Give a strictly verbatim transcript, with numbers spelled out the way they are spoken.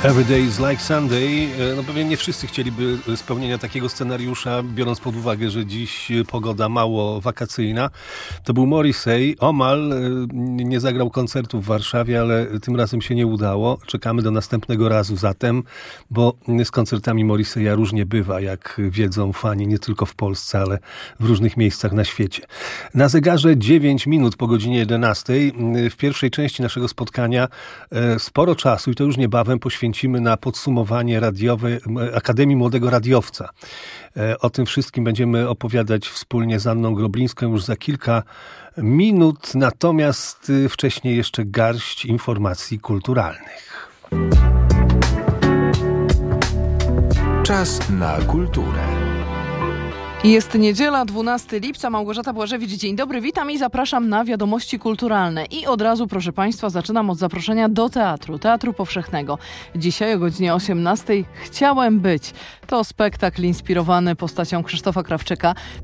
Every day is like Sunday. No pewnie nie wszyscy chcieliby spełnienia takiego scenariusza, biorąc pod uwagę, że dziś pogoda mało wakacyjna. To był Morrissey. Omal nie zagrał koncertu w Warszawie, ale tym razem się nie udało. Czekamy do następnego razu zatem, bo z koncertami Morrisseya różnie bywa, jak wiedzą fani, nie tylko w Polsce, ale w różnych miejscach na świecie. Na zegarze dziewięć minut po godzinie jedenastej. W pierwszej części naszego spotkania sporo czasu, i to już niebawem, poświęcimy na podsumowanie radiowe Akademii Młodego Radiowca. O tym wszystkim będziemy opowiadać wspólnie z Anną Groblińską już za kilka minut, natomiast wcześniej jeszcze garść informacji kulturalnych. Czas na kulturę. Jest niedziela, dwunastego lipca. Małgorzata Błażewicz, dzień dobry, witam i zapraszam na wiadomości kulturalne. I od razu, proszę Państwa, zaczynam od zaproszenia do teatru, Teatru Powszechnego. Dzisiaj o godzinie osiemnastej Chciałem być. To spektakl inspirowany postacią Krzysztofa Krawczyka.